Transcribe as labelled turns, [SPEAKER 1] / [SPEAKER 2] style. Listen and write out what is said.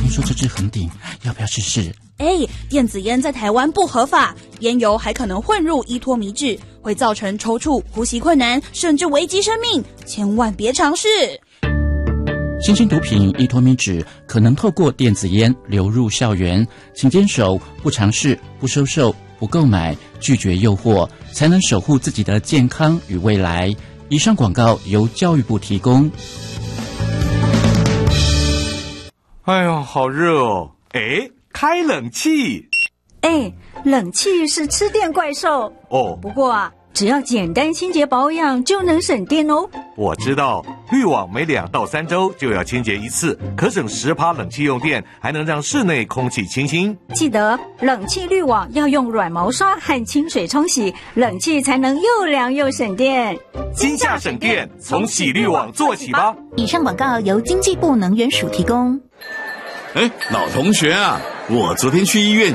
[SPEAKER 1] 听说这支很顶，要不要试试？
[SPEAKER 2] 电子烟在台湾不合法，烟油还可能混入依托米脂，会造成抽搐、呼吸困难，甚至危及生命，千万别尝试。
[SPEAKER 1] 新型毒品依托米脂可能透过电子烟流入校园，请坚守不尝试、不收受、不购买，拒绝诱惑，才能守护自己的健康与未来。以上广告由教育部提供。
[SPEAKER 3] 哎呦，好热哦！开冷气。
[SPEAKER 4] 冷气是吃电怪兽
[SPEAKER 3] 哦。
[SPEAKER 4] 不过只要简单清洁保养就能省电哦。
[SPEAKER 3] 我知道，滤网每2到3周就要清洁一次，可省10%冷气用电，还能让室内空气清新。
[SPEAKER 4] 记得冷气滤网要用软毛刷和清水冲洗，冷气才能又凉又省电。
[SPEAKER 3] 今夏省电，从洗滤网做起吧。
[SPEAKER 5] 以上广告由经济部能源署提供。
[SPEAKER 6] 老同学啊，我昨天去医院